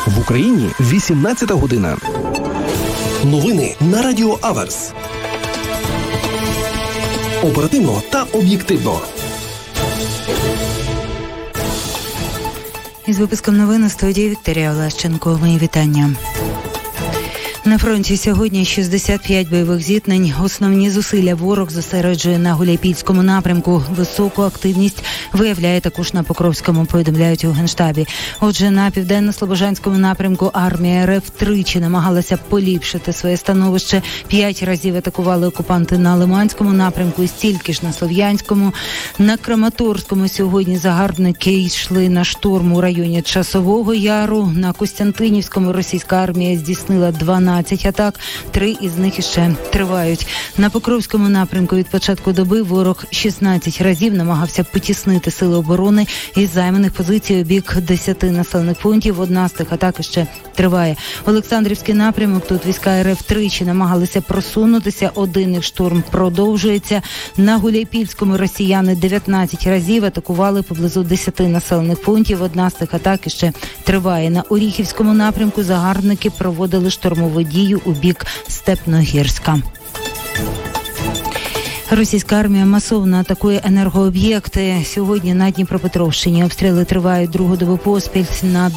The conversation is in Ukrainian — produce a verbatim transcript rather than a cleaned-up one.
В Україні вісімнадцята година. Новини на Радіо Аверс. Оперативно та об'єктивно. Із випуском новин у студії Вікторія Олещенко. Мої вітання. На фронті сьогодні шістдесят п'ять бойових зіткнень. Основні зусилля ворог зосереджує на Гуляйпільському напрямку. Високу активність виявляє також на Покровському, повідомляють у Генштабі. Отже, на південно-слобожанському напрямку армія РФ тричі намагалася поліпшити своє становище. П'ять разів атакували окупанти на Лиманському напрямку і стільки ж на Слов'янському. На Краматорському сьогодні загарбники йшли на штурм у районі Часового Яру. На Костянтинівському російська армія здійснила дванадцять атак, три із них іще тривають. На Покровському напрямку від початку доби ворог шістнадцять разів намагався потіснити сили оборони із займаних позицій у бік десяти населених пунктів. Одна з тих атак ще триває. Олександрівський напрямок, тут війська РФ тричі намагалися просунутися, один їх штурм продовжується. На Гуляйпільському росіяни дев'ятнадцять разів атакували поблизу десяти населених пунктів. Одна з тих атак ще триває. На Оріхівському напрямку загарбники проводили штурмову дію у бік Степногірська. Російська армія масовно атакує енергооб'єкти. Сьогодні на Дніпропетровщині обстріли тривають другу добу поспіль. Над